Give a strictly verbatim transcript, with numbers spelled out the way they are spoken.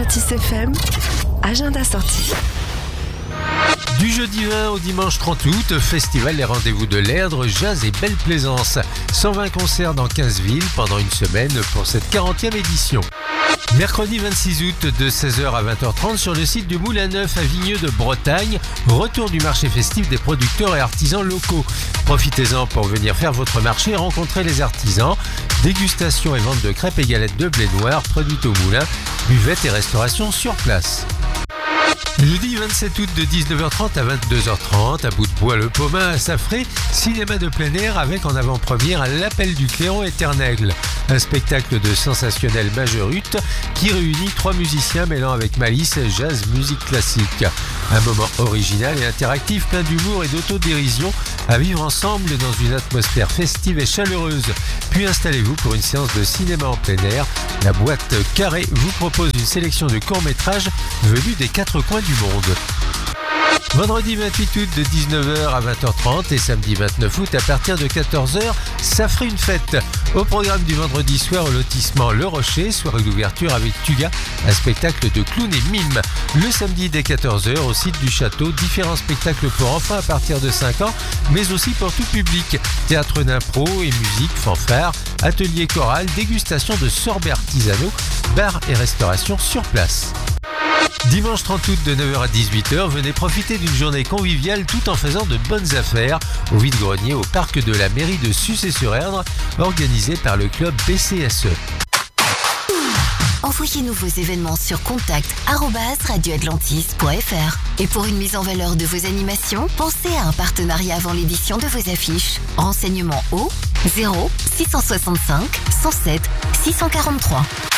Lantis F M, agenda sortie. Du jeudi vingt au dimanche trente août, festival Les Rendez-vous de l'Erdre, jazz et belle plaisance. cent vingt concerts dans quinze villes pendant une semaine pour cette quarantième édition. Mercredi vingt-six août de seize heures à vingt heures trente sur le site du Moulin Neuf à Vigneux de Bretagne, retour du marché festif des producteurs et artisans locaux. Profitez-en pour venir faire votre marché et rencontrer les artisans. Dégustation et vente de crêpes et galettes de blé noir produites au moulin, buvette et restauration sur place. Jeudi vingt-sept août de dix-neuf heures trente à vingt-deux heures trente, à Bout-de-Bois-le-Pomin à Saffré, cinéma de plein air avec en avant-première L'Appel du Clairon et Ternaigle. Un spectacle de sensationnel majorute qui réunit trois musiciens mêlant avec malice jazz, musique classique. Un moment original et interactif plein d'humour et d'autodérision à vivre ensemble dans une atmosphère festive et chaleureuse. Puis installez-vous pour une séance de cinéma en plein air. La boîte Carré vous propose une sélection de courts-métrages venus des quatre coins du monde. Vendredi vingt-huit août de dix-neuf heures à vingt heures trente et samedi vingt-neuf août à partir de quatorze heures, ça ferait une fête. Au programme du vendredi soir au lotissement Le Rocher, soirée d'ouverture avec Tuga, un spectacle de clown et mime. Le samedi dès quatorze heures au site du château, différents spectacles pour enfants à partir de cinq ans, mais aussi pour tout public. Théâtre d'impro et musique, fanfare, atelier choral, dégustation de sorbets artisanaux, bar et restauration sur place. Dimanche trente août de neuf heures à dix-huit heures, venez profiter d'une journée conviviale tout en faisant de bonnes affaires au vide-grenier au parc de la mairie de Sucé-sur-Erdre, organisé par le club B C S E. Envoyez-nous vos événements sur contact arobase radio atlantis point f r. Et pour une mise en valeur de vos animations, pensez à un partenariat avant l'édition de vos affiches. Renseignements au zéro six cent soixante-cinq cent sept six cent quarante-trois.